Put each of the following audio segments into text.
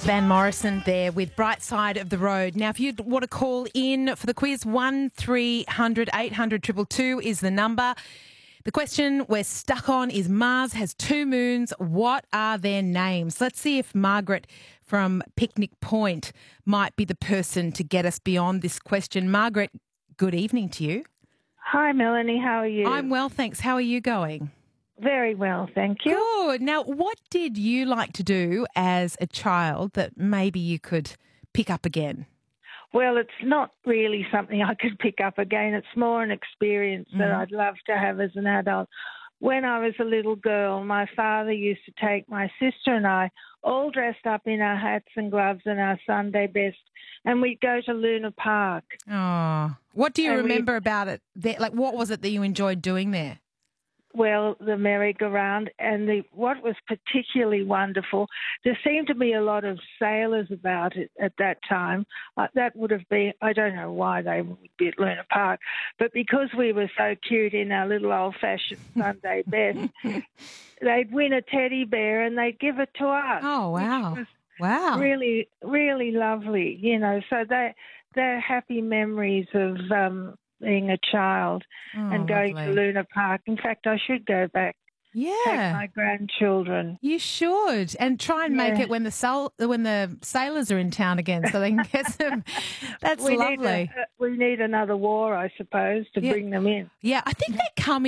Van Morrison there with Bright Side of the Road. Now, if you want to call in for the quiz, 1300 800 222 is the number. The question we're stuck on is Mars has two moons. What are their names? Let's see if Margaret from Picnic Point might be the person to get us beyond this question. Margaret, good evening to you. Hi, Melanie. How are you? I'm well, thanks. How are you going? Very well, thank you. Good. Now, what did you like to do as a child that maybe you could pick up again? Well, it's not really something I could pick up again. It's more an experience that I'd love to have as an adult. When I was a little girl, my father used to take my sister and I, all dressed up in our hats and gloves and our Sunday best, and we'd go to Luna Park. Oh, what do you remember about it? Like, what was it that you enjoyed doing there? Well, the merry-go-round, and what was particularly wonderful, there seemed to be a lot of sailors about it at that time. That would have been, I don't know why they would be at Luna Park, but because we were so cute in our little old-fashioned Sunday best, they'd win a teddy bear and they'd give it to us. Oh, wow. Which was Wow. really, really lovely, you know. So they're happy memories of being a child and going to Luna Park. In fact, I should go back. Yeah. Take my grandchildren. You should. And try and make it when the sailors are in town again so they can get some. That's lovely. We need another war, I suppose, to bring them in. Yeah, I think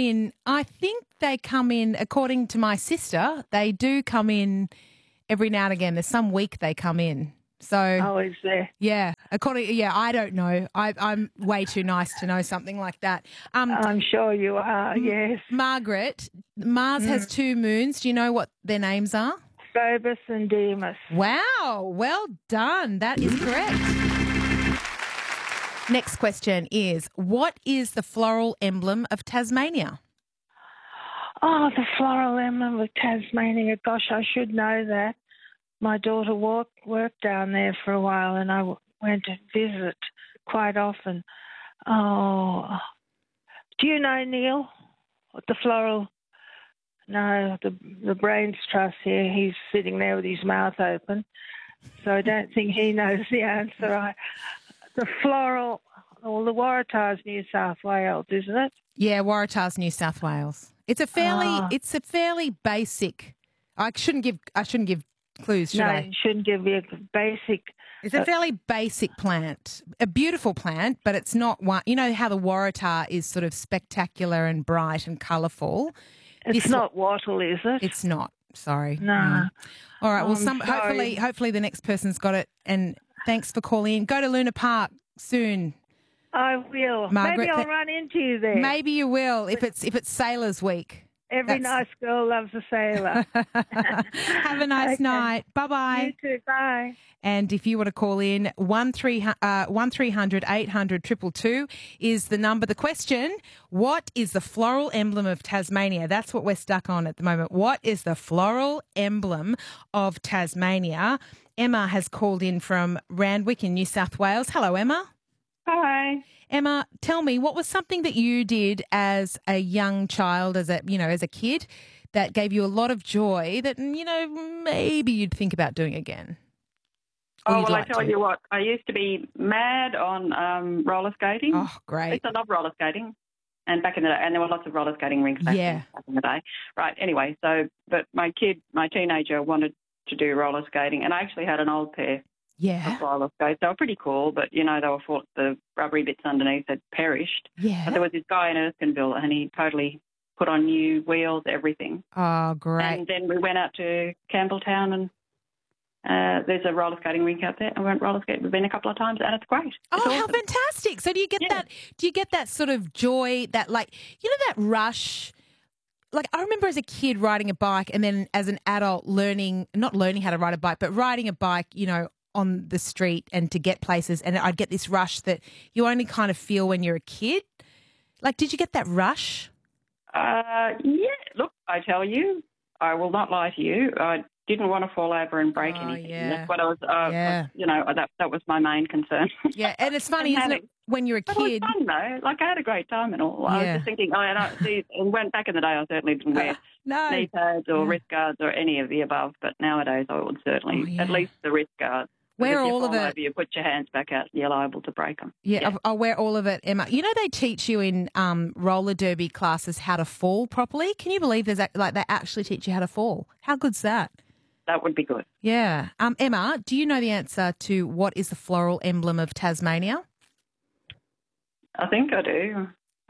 they come in, according to my sister, they do come in every now and again. There's some week they come in. So, is there? Yeah, I don't know. I'm way too nice to know something like that. I'm sure you are, yes. Margaret, Mars has two moons. Do you know what their names are? Phobos and Deimos. Wow, well done. That is correct. Next question is, what is the floral emblem of Tasmania? Oh, the floral emblem of Tasmania. Gosh, I should know that. My daughter worked down there for a while and I went to visit quite often. Oh, do you know, Neil, what the floral... No, the Brains Trust here, he's sitting there with his mouth open, so I don't think he knows the answer. The floral... Well, the Waratah's New South Wales, isn't it? Yeah, Waratah's New South Wales. It's a fairly basic... I shouldn't give clues, should I? No, you shouldn't give me a basic... It's a fairly basic plant, a beautiful plant, but it's not one... You know how the Waratah is sort of spectacular and bright and colourful? It's not wattle, is it? It's not, sorry. No. All right, well, hopefully the next person's got it, and thanks for calling in. Go to Luna Park soon. I will. Margaret, maybe I'll run into you there. Maybe you will, if it's Sailors Week. Every nice girl loves a sailor. Have a nice night. Bye-bye. You too. Bye. And if you want to call in, 1300 800 222 is the number. The question, what is the floral emblem of Tasmania? That's what we're stuck on at the moment. What is the floral emblem of Tasmania? Emma has called in from Randwick in New South Wales. Hello, Emma. Hi. Emma, tell me, what was something that you did as a young child, as a kid, that gave you a lot of joy that, maybe you'd think about doing again? Oh, well, I tell you what, I used to be mad on roller skating. Oh, great. I love roller skating. And back in the day, and there were lots of roller skating rinks back in the day. Right, anyway, but my teenager wanted to do roller skating, and I actually had an old pair. Yeah. Of roller skates. They were pretty cool, but, the rubbery bits underneath had perished. Yeah. But there was this guy in Erskineville, and he totally put on new wheels, everything. Oh, great. And then we went out to Campbelltown, and there's a roller skating rink out there. I went roller skating. We've been a couple of times, and it's great. It's awesome. How fantastic. So do you get that? Do you get that sort of joy, that that rush? Like, I remember as a kid riding a bike, and then as an adult not learning how to ride a bike, but riding a bike, on the street and to get places, and I'd get this rush that you only kind of feel when you're a kid. Like, did you get that rush? Yeah. Look, I tell you, I will not lie to you. I didn't want to fall over and break anything. Yeah. That's what I was, that was my main concern. Yeah, and it's funny, isn't it, when you're a kid? It was fun, though. Like, I had a great time and all. I was just thinking, and went back in the day, I certainly didn't wear No. knee pads or wrist guards or any of the above. But nowadays, I would certainly at least the wrist guards. Wear all of it. Over, you put your hands back out, you're liable to break them. Yeah, I'll wear all of it, Emma. You know, they teach you in roller derby classes how to fall properly. Can you believe they actually teach you how to fall? How good's that? That would be good. Yeah. Emma, do you know the answer to what is the floral emblem of Tasmania? I think I do.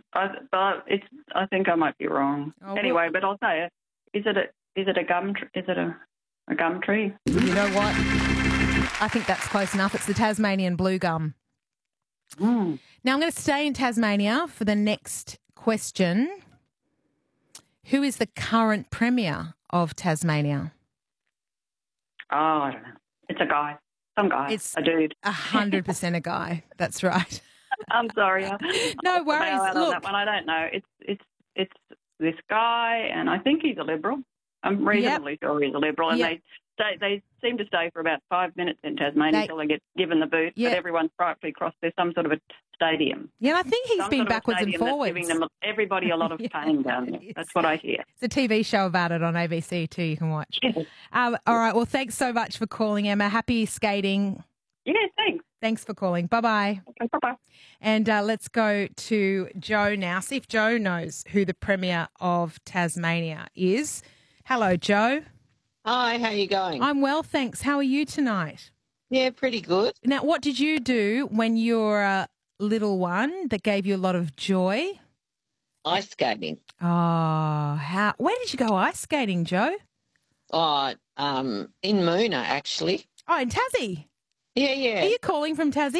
I think I might be wrong. Oh, anyway, but I'll say it. Is it a gum? Is it a gum tree? You know what? I think that's close enough. It's the Tasmanian blue gum. Mm. Now I'm going to stay in Tasmania for the next question. Who is the current Premier of Tasmania? Oh, I don't know. It's a guy. Some guy. It's a dude. 100% a guy. That's right. I'm sorry. No worries. On that one. I don't know. It's this guy, and I think he's a Liberal. I'm reasonably sure he's a Liberal, and they seem to stay for about 5 minutes in Tasmania until they get given the boot. But everyone's rightfully crossed. There's some sort of a stadium. Yeah, I think he's been backwards and forwards. That's giving everybody a lot of pain down there. That's what I hear. It's a TV show about it on ABC too. You can watch. All right. Well, thanks so much for calling, Emma. Happy skating. Yeah, thanks. Thanks for calling. Bye-bye. Okay, bye-bye. And let's go to Joe now. See if Joe knows who the Premier of Tasmania is. Hello, Joe. Hi, how you going? I'm well, thanks. How are you tonight? Yeah, pretty good. Now, what did you do when you were a little one that gave you a lot of joy? Ice skating. Oh, where did you go ice skating, Joe? Oh, in Moona, actually. Oh, in Tassie? Yeah. Are you calling from Tassie?